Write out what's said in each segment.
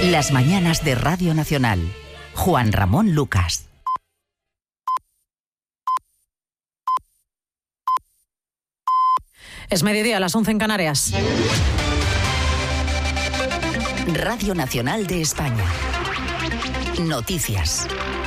Las mañanas de Radio Nacional. Juan Ramón Lucas. Es mediodía, a las 11 en Canarias. Radio Nacional de España. Noticias.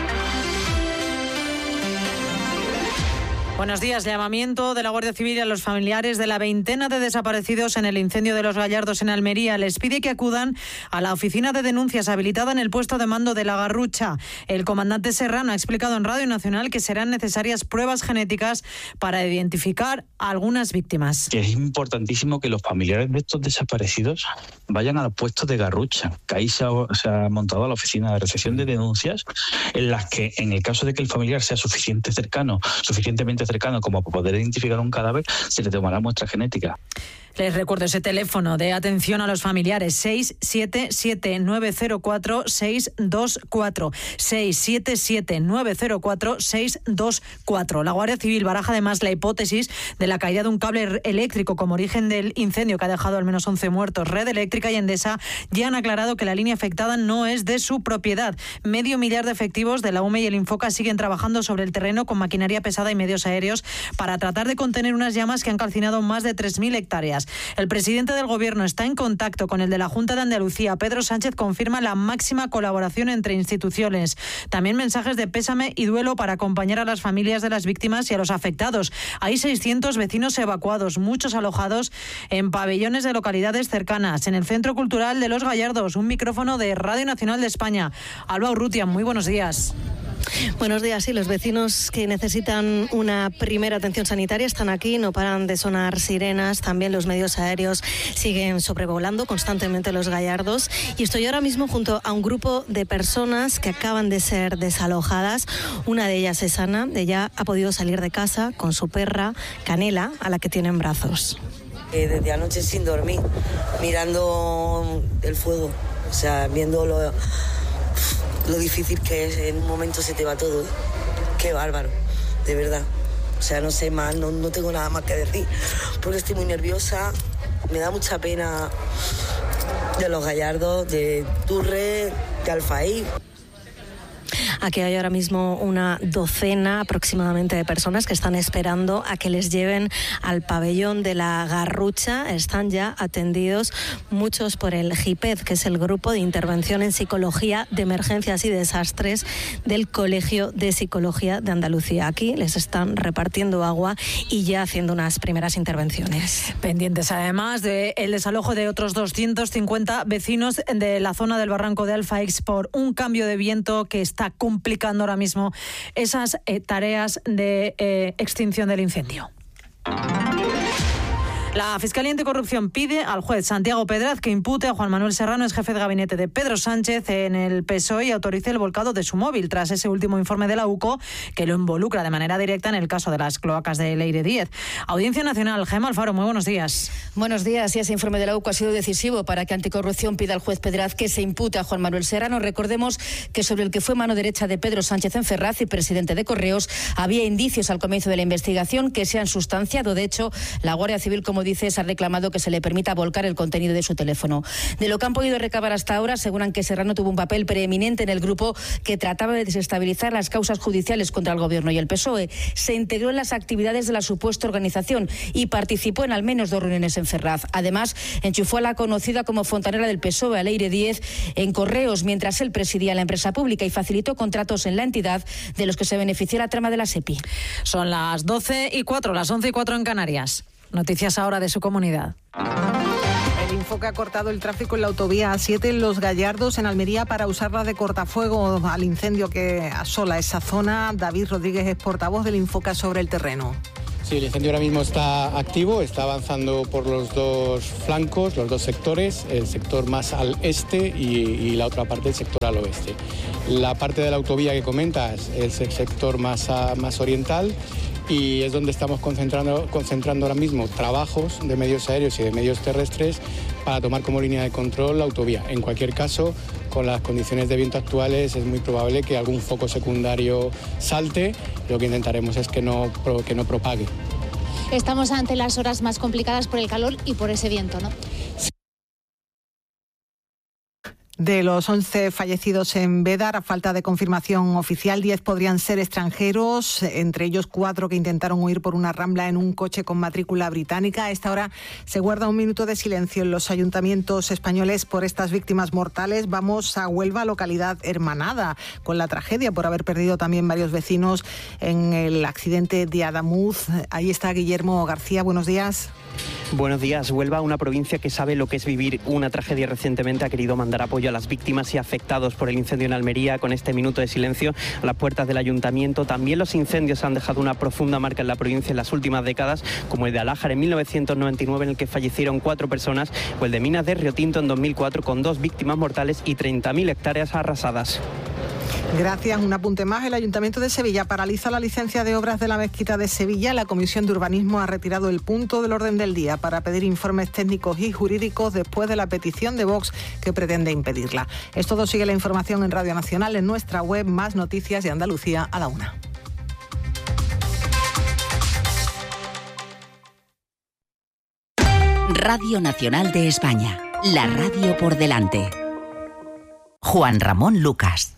Buenos días. Llamamiento de la Guardia Civil a los familiares de la veintena de desaparecidos en el incendio de Los Gallardos en Almería. Les pide que acudan a la oficina de denuncias habilitada en el puesto de mando de La Garrucha. El comandante Serrano ha explicado en Radio Nacional que serán necesarias pruebas genéticas para identificar a algunas víctimas. Es importantísimo que los familiares de estos desaparecidos vayan al puesto de Garrucha, que ahí se ha montado la oficina de recepción de denuncias, en las que, en el caso de que el familiar sea suficientemente cercano como para poder identificar un cadáver, se le tomará muestra genética. Les recuerdo ese teléfono de atención a los familiares: 677-904-624. 677-904-624. La Guardia Civil baraja además la hipótesis de la caída de un cable eléctrico como origen del incendio que ha dejado al menos 11 muertos. Red Eléctrica y Endesa ya han aclarado que la línea afectada no es de su propiedad. 500.000 de efectivos de la UME y el Infoca siguen trabajando sobre el terreno con maquinaria pesada y medios aéreos para tratar de contener unas llamas que han calcinado más de 3.000 hectáreas. El presidente del Gobierno está en contacto con el de la Junta de Andalucía. Pedro Sánchez confirma la máxima colaboración entre instituciones. También mensajes de pésame y duelo para acompañar a las familias de las víctimas y a los afectados. Hay 600 vecinos evacuados, muchos alojados en pabellones de localidades cercanas. En el Centro Cultural de Los Gallardos, un micrófono de Radio Nacional de España. Alba Urrutia, muy buenos días. Buenos días. Sí, los vecinos que necesitan una primera atención sanitaria están aquí, no paran de sonar sirenas. También los medios aéreos siguen sobrevolando constantemente Los Gallardos. Y estoy ahora mismo junto a un grupo de personas que acaban de ser desalojadas. Una de ellas es Ana. Ella ha podido salir de casa con su perra Canela, a la que tiene en brazos. Desde anoche sin dormir, mirando el fuego, o sea, viendo lo difícil que es. En un momento se te va todo, ¿eh? Qué bárbaro, de verdad. O sea, no sé más, no tengo nada más que decir, porque estoy muy nerviosa. Me da mucha pena de Los Gallardos, de Turre, de Alfaí. Aquí hay ahora mismo una docena aproximadamente de personas que están esperando a que les lleven al pabellón de La Garrucha. Están ya atendidos muchos por el GIPED, que es el Grupo de Intervención en Psicología de Emergencias y Desastres del Colegio de Psicología de Andalucía. Aquí les están repartiendo agua y ya haciendo unas primeras intervenciones. Pendientes además del desalojo de otros 250 vecinos de la zona del barranco de Alfaix por un cambio de viento que está complicando ahora mismo esas tareas de extinción del incendio. La Fiscalía Anticorrupción pide al juez Santiago Pedraz que impute a Juan Manuel Serrano, ex jefe de gabinete de Pedro Sánchez en el PSOE, y autorice el volcado de su móvil tras ese último informe de la UCO que lo involucra de manera directa en el caso de las cloacas de Leire 10. Audiencia Nacional, Gemma Alfaro, muy buenos días. Buenos días. Y ese informe de la UCO ha sido decisivo para que Anticorrupción pida al juez Pedraz que se impute a Juan Manuel Serrano. Recordemos que sobre el que fue mano derecha de Pedro Sánchez en Ferraz y presidente de Correos había indicios al comienzo de la investigación que se han sustanciado. De hecho, la Guardia Civil, como dices, ha reclamado que se le permita volcar el contenido de su teléfono. De lo que han podido recabar hasta ahora, aseguran que Serrano tuvo un papel preeminente en el grupo que trataba de desestabilizar las causas judiciales contra el Gobierno y el PSOE. Se integró en las actividades de la supuesta organización y participó en al menos 2 reuniones en Ferraz. Además, enchufó a la conocida como fontanera del PSOE, a Leire 10, en Correos, mientras él presidía la empresa pública, y facilitó contratos en la entidad de los que se benefició la trama de la SEPI. Son las 12:04, las 11:04 en Canarias. Noticias ahora de su comunidad. El Infoca ha cortado el tráfico en la autovía A7 en Los Gallardos, en Almería, para usarla de cortafuego al incendio que asola esa zona. David Rodríguez es portavoz del Infoca sobre el terreno. Sí, el incendio ahora mismo está activo, está avanzando por los dos flancos, los dos sectores, el sector más al este y la otra parte, el sector al oeste. La parte de la autovía que comentas es el sector más oriental, y es donde estamos concentrando ahora mismo trabajos de medios aéreos y de medios terrestres para tomar como línea de control la autovía. En cualquier caso, con las condiciones de viento actuales es muy probable que algún foco secundario salte. Lo que intentaremos es que no propague. Estamos ante las horas más complicadas por el calor y por ese viento, ¿no? De los 11 fallecidos en Bédar, a falta de confirmación oficial, 10 podrían ser extranjeros, entre ellos 4 que intentaron huir por una rambla en un coche con matrícula británica. A esta hora se guarda un minuto de silencio en los ayuntamientos españoles por estas víctimas mortales. Vamos a Huelva, localidad hermanada con la tragedia por haber perdido también varios vecinos en el accidente de Adamuz. Ahí está Guillermo García, buenos días. Buenos días. Huelva, una provincia que sabe lo que es vivir una tragedia recientemente, ha querido mandar apoyo a las víctimas y afectados por el incendio en Almería con este minuto de silencio a las puertas del ayuntamiento. También los incendios han dejado una profunda marca en la provincia en las últimas décadas, como el de Alájar en 1999, en el que fallecieron 4 personas, o el de Minas de Riotinto en 2004, con 2 víctimas mortales y 30.000 hectáreas arrasadas. Gracias. Un apunte más. El Ayuntamiento de Sevilla paraliza la licencia de obras de la Mezquita de Sevilla. La Comisión de Urbanismo ha retirado el punto del orden del día para pedir informes técnicos y jurídicos después de la petición de Vox que pretende impedirla. Es todo. Sigue la información en Radio Nacional, en nuestra web. Más noticias de Andalucía a la 1. Radio Nacional de España. La radio por delante. Juan Ramón Lucas.